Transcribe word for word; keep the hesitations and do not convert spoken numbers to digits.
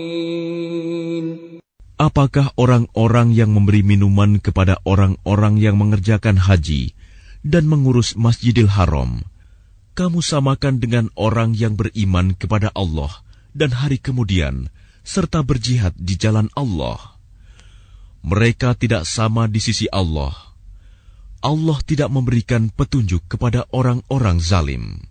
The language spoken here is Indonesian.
Apakah orang-orang yang memberi minuman kepada orang-orang yang mengerjakan haji dan mengurus Masjidil Haram, kamu samakan dengan orang yang beriman kepada Allah dan hari kemudian, serta berjihad di jalan Allah? Mereka tidak sama di sisi Allah. Allah tidak memberikan petunjuk kepada orang-orang zalim.